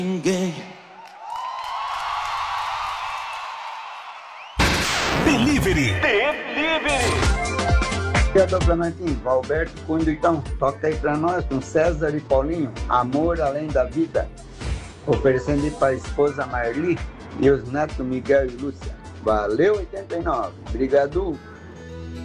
Ninguém. Delivery. Criador Clementinho, Valberto Cunha, então, toca aí pra nós com César e Paulinho, Amor Além da Vida, oferecendo aí pra esposa Marli e os netos Miguel e Lúcia. Valeu, 89, obrigado.